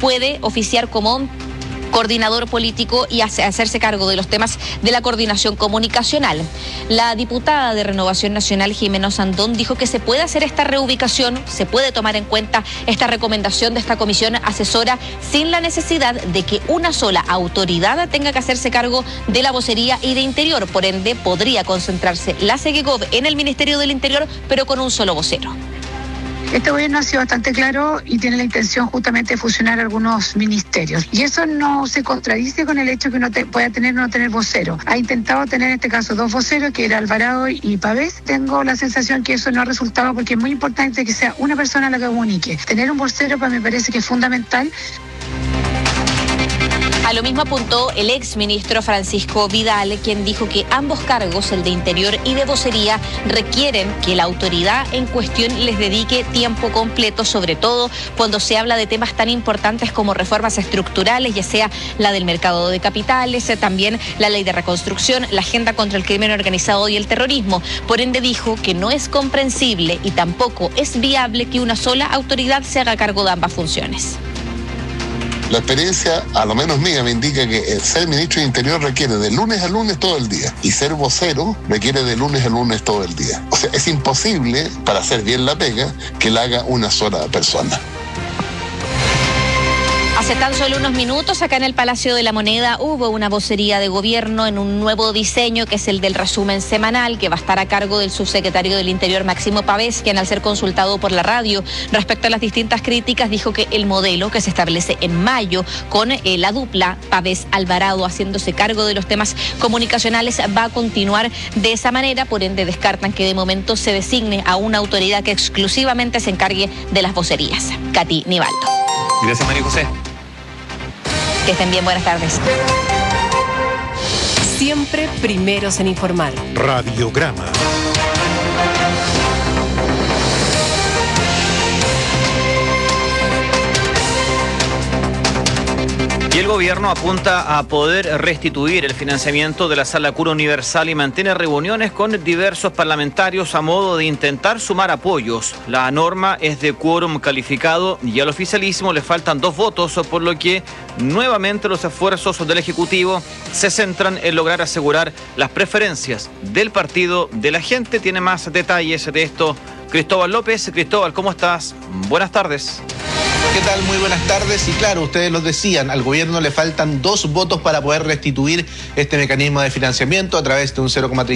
puede oficiar como coordinador político y hacerse cargo de los temas de la coordinación comunicacional. La diputada de Renovación Nacional, Jimena Sandón, dijo que se puede hacer esta reubicación, se puede tomar en cuenta esta recomendación de esta comisión asesora sin la necesidad de que una sola autoridad tenga que hacerse cargo de la vocería y de Interior. Por ende, podría concentrarse la Segegov en el Ministerio del Interior, pero con un solo vocero. Este gobierno ha sido bastante claro y tiene la intención justamente de fusionar algunos ministerios. Y eso no se contradice con el hecho que uno pueda tener o no tener vocero. Ha intentado tener en este caso 2 voceros, que era Alvarado y Pavés. Tengo la sensación que eso no ha resultado porque es muy importante que sea una persona la que comunique. Tener un vocero para mí me parece que es fundamental. A lo mismo apuntó el exministro Francisco Vidal, quien dijo que ambos cargos, el de Interior y de Vocería, requieren que la autoridad en cuestión les dedique tiempo completo, sobre todo cuando se habla de temas tan importantes como reformas estructurales, ya sea la del mercado de capitales, también la ley de reconstrucción, la agenda contra el crimen organizado y el terrorismo. Por ende dijo que no es comprensible y tampoco es viable que una sola autoridad se haga cargo de ambas funciones. La experiencia, a lo menos mía, me indica que ser ministro de Interior requiere de lunes a lunes todo el día y ser vocero requiere de lunes a lunes todo el día. O sea, es imposible, para hacer bien la pega, que la haga una sola persona. Hace tan solo unos minutos, acá en el Palacio de la Moneda, hubo una vocería de gobierno en un nuevo diseño, que es el del resumen semanal, que va a estar a cargo del subsecretario del Interior, Máximo Pavés, quien al ser consultado por la radio respecto a las distintas críticas, dijo que el modelo que se establece en mayo con la dupla Pavés-Alvarado haciéndose cargo de los temas comunicacionales va a continuar de esa manera. Por ende, descartan que de momento se designe a una autoridad que exclusivamente se encargue de las vocerías. Katy Nivaldo. Gracias, María José. Que estén bien, buenas tardes. Siempre primeros en informar. Radiograma. Y el gobierno apunta a poder restituir el financiamiento de la Sala Cura Universal y mantiene reuniones con diversos parlamentarios a modo de intentar sumar apoyos. La norma es de quórum calificado y al oficialismo le faltan 2 votos, por lo que nuevamente los esfuerzos del Ejecutivo se centran en lograr asegurar las preferencias del partido de la gente. Tiene más detalles de esto Cristóbal López. Cristóbal, ¿cómo estás? Buenas tardes. ¿Qué tal? Muy buenas tardes. Y claro, ustedes lo decían, al gobierno le faltan 2 votos para poder restituir este mecanismo de financiamiento a través de un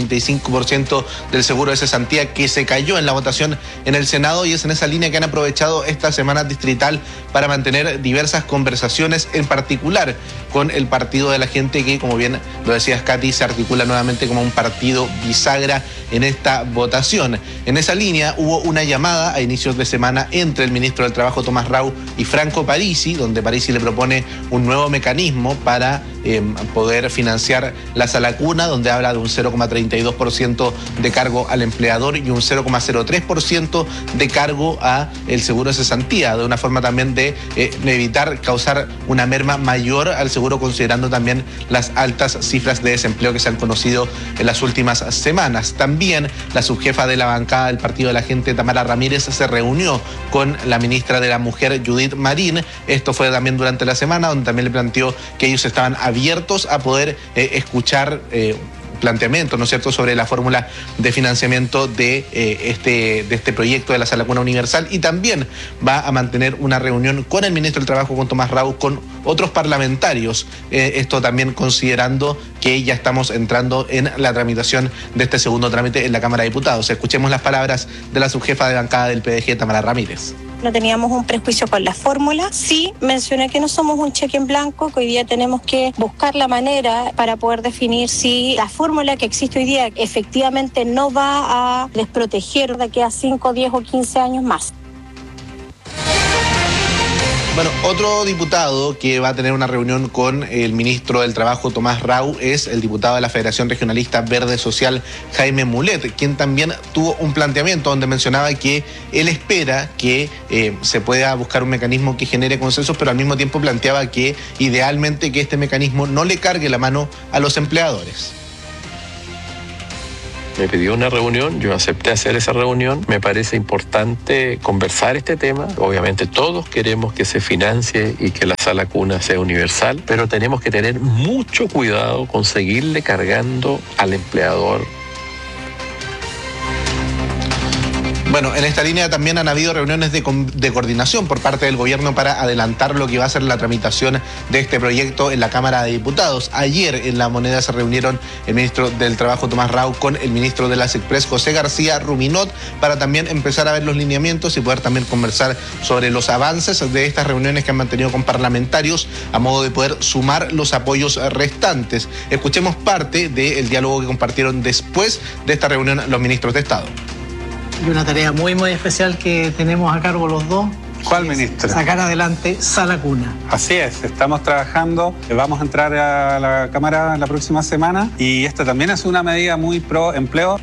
0,35% del seguro de cesantía que se cayó en la votación en el Senado, y es en esa línea que han aprovechado esta semana distrital para mantener diversas conversaciones, en particular con el partido de la gente, que, como bien lo decías, Katy, se articula nuevamente como un partido bisagra en esta votación. En esa línea hubo una llamada a inicios de semana entre el ministro del Trabajo, Tomás Rau, y Franco Parisi, donde Parisi le propone un nuevo mecanismo para poder financiar la Sala Cuna, donde habla de un 0,32% de cargo al empleador y un 0,03% de cargo a el seguro de cesantía, de una forma también de evitar causar una merma mayor al seguro, considerando también las altas cifras de desempleo que se han conocido en las últimas semanas. También la subjefa de la bancada del Partido de la Gente, Tamara Ramírez, se reunió con la ministra de la Mujer, Judith Marín. Esto fue también durante la semana, donde también le planteó que ellos estaban abiertos a poder escuchar planteamientos, ¿no es cierto?, sobre la fórmula de financiamiento de este proyecto de la Sala Cuna Universal, y también va a mantener una reunión con el ministro del Trabajo, con Tomás Rau, con otros parlamentarios, esto también considerando que ya estamos entrando en la tramitación de este segundo trámite en la Cámara de Diputados. Escuchemos las palabras de la subjefa de bancada del PDG, Tamara Ramírez. No teníamos un prejuicio con la fórmula. Sí mencioné que no somos un cheque en blanco, que hoy día tenemos que buscar la manera para poder definir si la fórmula que existe hoy día efectivamente no va a desproteger de aquí a 5, 10 o 15 años más. Bueno, otro diputado que va a tener una reunión con el ministro del Trabajo, Tomás Rau, es el diputado de la Federación Regionalista Verde Social, Jaime Mulet, quien también tuvo un planteamiento donde mencionaba que él espera que se pueda buscar un mecanismo que genere consensos, pero al mismo tiempo planteaba que idealmente que este mecanismo no le cargue la mano a los empleadores. me pidió una reunión, yo acepté hacer esa reunión. Me parece importante conversar este tema. Obviamente todos queremos que se financie y que la sala cuna sea universal, pero tenemos que tener mucho cuidado con seguirle cargando al empleador. Bueno, en esta línea también han habido reuniones de coordinación por parte del gobierno para adelantar lo que va a ser la tramitación de este proyecto en la Cámara de Diputados. Ayer en La Moneda se reunieron el ministro del Trabajo, Tomás Rau, con el ministro de las Express, José García Ruminot, para también empezar a ver los lineamientos y poder también conversar sobre los avances de estas reuniones que han mantenido con parlamentarios a modo de poder sumar los apoyos restantes. Escuchemos parte del diálogo que compartieron después de esta reunión los ministros de Estado. Y una tarea muy especial que tenemos a cargo los dos. ¿Cuál ministro? Sacar adelante Sala Cuna. Así es, estamos trabajando, vamos a entrar a la Cámara la próxima semana y esta también es una medida muy pro empleo.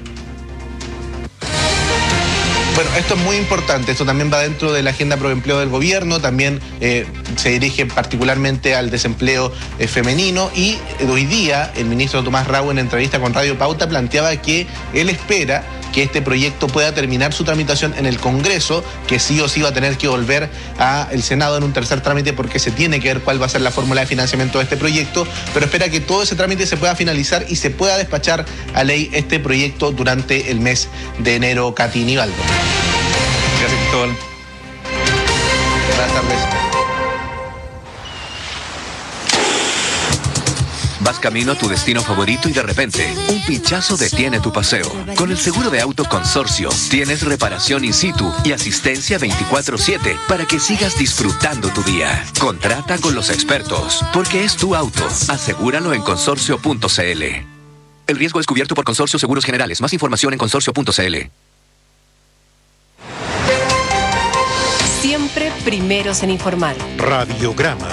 Bueno, esto es muy importante, esto también va dentro de la agenda pro empleo del gobierno, también se dirige particularmente al desempleo femenino y hoy día el ministro Tomás Rau en entrevista con Radio Pauta planteaba que él espera que este proyecto pueda terminar su tramitación en el Congreso, que sí o sí va a tener que volver al Senado en un tercer trámite porque se tiene que ver cuál va a ser la fórmula de financiamiento de este proyecto, pero espera que todo ese trámite se pueda finalizar y se pueda despachar a ley este proyecto durante el mes de enero. Katy Nivaldo. Gracias, Cristóbal. Buenas tardes. Vas camino a tu destino favorito y de repente, un pinchazo detiene tu paseo. Con el seguro de auto Consorcio, tienes reparación in situ y asistencia 24/7 para que sigas disfrutando tu día. Contrata con los expertos, porque es tu auto. Asegúralo en consorcio.cl. El riesgo es cubierto por Consorcio Seguros Generales. Más información en consorcio.cl. Siempre primeros en informar. Radiograma.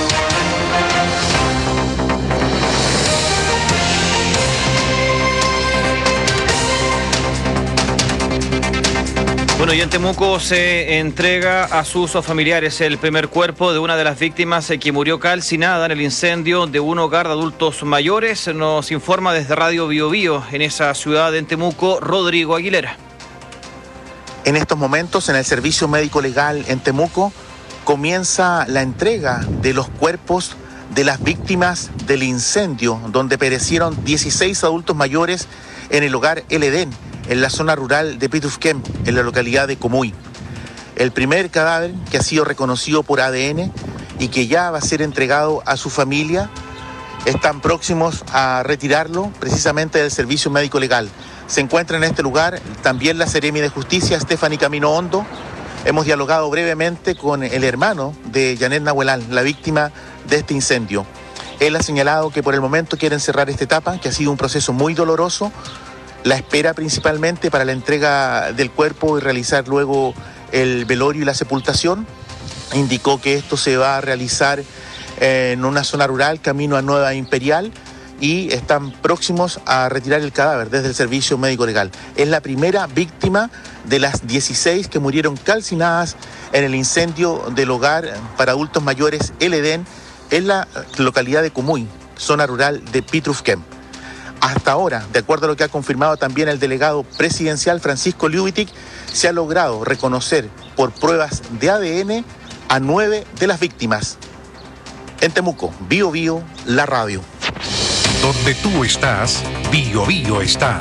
Bueno, y en Temuco se entrega a sus familiares el primer cuerpo de una de las víctimas que murió calcinada en el incendio de un hogar de adultos mayores. Nos informa desde Radio Bio Bio en esa ciudad en Temuco, Rodrigo Aguilera. En estos momentos, en el Servicio Médico Legal en Temuco, comienza la entrega de los cuerpos de las víctimas del incendio, donde perecieron 16 adultos mayores en el hogar El Edén, en la zona rural de Pitrufquén, en la localidad de Comuy. El primer cadáver que ha sido reconocido por ADN y que ya va a ser entregado a su familia, están próximos a retirarlo precisamente del Servicio Médico Legal. Se encuentra en este lugar también la Seremi de Justicia, Stephanie Camino Hondo. Hemos dialogado brevemente con el hermano de Janet Nahuelal, la víctima de este incendio. Él ha señalado que por el momento quieren cerrar esta etapa, que ha sido un proceso muy doloroso. La espera principalmente para la entrega del cuerpo y realizar luego el velorio y la sepultación. Indicó que esto se va a realizar en una zona rural, camino a Nueva Imperial, y están próximos a retirar el cadáver desde el Servicio Médico Legal. Es la primera víctima de las 16 que murieron calcinadas en el incendio del hogar para adultos mayores El Edén, en la localidad de Comuy, zona rural de Pitrufquén. Hasta ahora, de acuerdo a lo que ha confirmado también el delegado presidencial Francisco Liubitic, se ha logrado reconocer por pruebas de ADN a 9 de las víctimas. En Temuco, Bio Bio, la radio. Donde tú estás, Bio Bio está.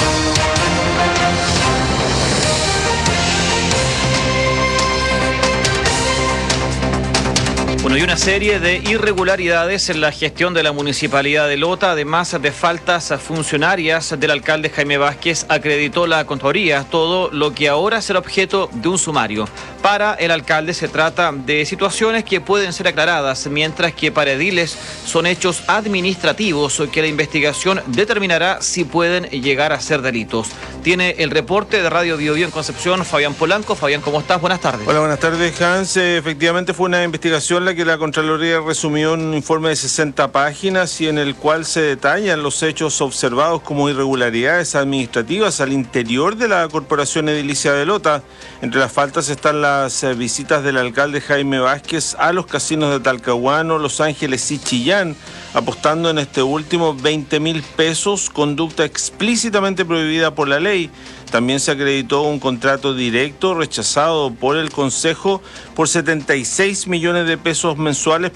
Bueno, y una serie de irregularidades en la gestión de la Municipalidad de Lota, además de faltas funcionarias del alcalde Jaime Vázquez, acreditó la Contraloría, todo lo que ahora será objeto de un sumario. Para el alcalde se trata de situaciones que pueden ser aclaradas, mientras que para ediles son hechos administrativos que la investigación determinará si pueden llegar a ser delitos. Tiene el reporte de Radio Bio Bio en Concepción, Fabián Polanco. Fabián, ¿cómo estás? Buenas tardes. Hola, buenas tardes, Hans. Efectivamente fue una investigación la que la Contraloría resumió en un informe de 60 páginas y en el cual se detallan los hechos observados como irregularidades administrativas al interior de la Corporación Edilicia de Lota. Entre las faltas están las visitas del alcalde Jaime Vázquez a los casinos de Talcahuano, Los Ángeles y Chillán, apostando en este último 20.000 pesos, conducta explícitamente prohibida por la ley. También se acreditó un contrato directo rechazado por el Consejo por 76 millones de pesos mensuales